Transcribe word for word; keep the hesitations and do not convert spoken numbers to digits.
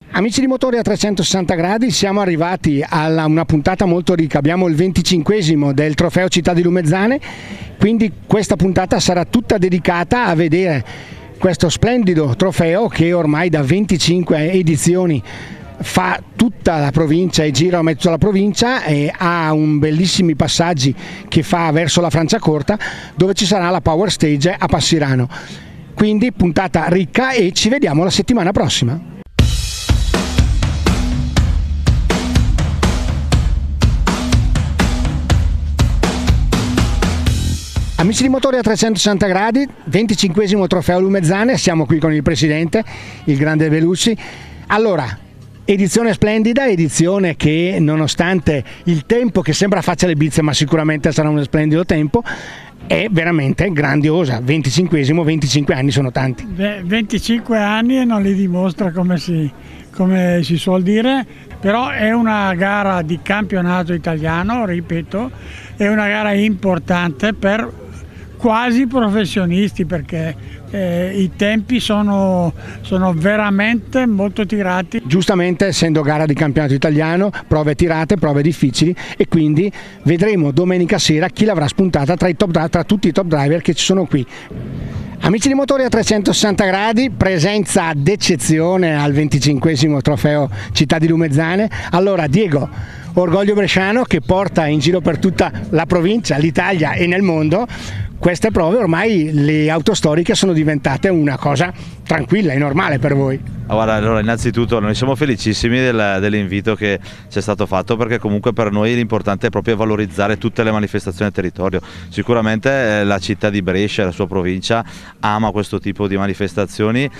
Amici di Motori a trecentosessanta gradi, siamo arrivati a una puntata molto ricca, abbiamo il venticinquesimo del trofeo Città di Lumezzane, quindi questa puntata sarà tutta dedicata a vedere questo splendido trofeo che ormai da venticinque edizioni fa tutta la provincia e gira a mezzo la provincia e ha un bellissimi passaggi che fa verso la Franciacorta, dove ci sarà la Power Stage a Passirano. Quindi puntata ricca e ci vediamo la settimana prossima. Amici di Motori a trecentosessanta gradi, venticinquesimo trofeo Lumezzane, siamo qui con il presidente, il grande Velucci. Allora, edizione splendida, edizione che nonostante il tempo che sembra faccia le bizze, ma sicuramente sarà un splendido tempo, è veramente grandiosa. venticinquesimo, venticinque anni sono tanti. Beh, venticinque anni e non li dimostra come si, come si suol dire, però è una gara di campionato italiano, ripeto, è una gara importante per quasi professionisti, perché eh, i tempi sono, sono veramente molto tirati. Giustamente, essendo gara di campionato italiano, prove tirate, prove difficili, e quindi vedremo domenica sera chi l'avrà spuntata tra, i top, tra tutti i top driver che ci sono qui. Amici di Motori a trecentosessanta gradi, presenza d'eccezione al venticinquesimo trofeo Città di Lumezzane. Allora Diego, orgoglio bresciano che porta in giro per tutta la provincia, l'Italia e nel mondo queste prove, ormai le auto storiche sono diventate una cosa tranquilla e normale per voi. Guarda, allora innanzitutto noi siamo felicissimi del, dell'invito che ci è stato fatto, perché comunque per noi l'importante è proprio valorizzare tutte le manifestazioni del territorio. Sicuramente eh, la città di Brescia e la sua provincia ama questo tipo di manifestazioni